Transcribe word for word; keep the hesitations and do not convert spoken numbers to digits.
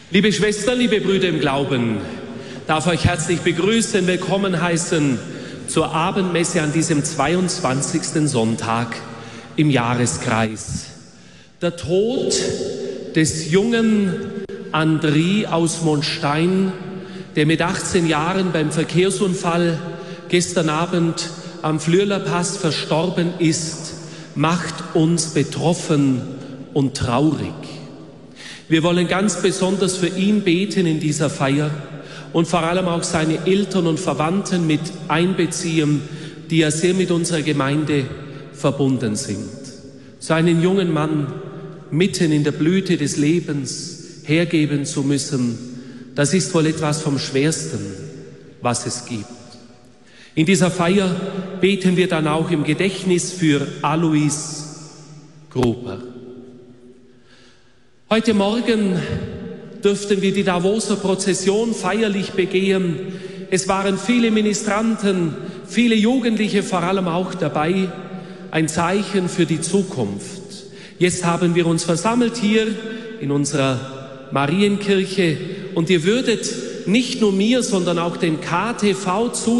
Liebe Schwestern, liebe Brüder im Glauben, darf euch herzlich begrüßen, willkommen heißen zur Abendmesse an diesem zweiundzwanzigsten Sonntag im Jahreskreis. Der Tod des jungen André aus Monstein, der mit achtzehn Jahren beim Verkehrsunfall gestern Abend am Flürler Pass verstorben ist, macht uns betroffen und traurig. Wir wollen ganz besonders für ihn beten in dieser Feier und vor allem auch seine Eltern und Verwandten mit einbeziehen, die ja sehr mit unserer Gemeinde verbunden sind. So einen jungen Mann mitten in der Blüte des Lebens hergeben zu müssen, das ist wohl etwas vom Schwersten, was es gibt. In dieser Feier beten wir dann auch im Gedächtnis für Alois Gruber. Heute Morgen dürften wir die Davoser Prozession feierlich begehen. Es waren viele Ministranten, viele Jugendliche vor allem auch dabei. Ein Zeichen für die Zukunft. Jetzt haben wir uns versammelt hier in unserer Marienkirche und ihr würdet nicht nur mir, sondern auch dem K T V zu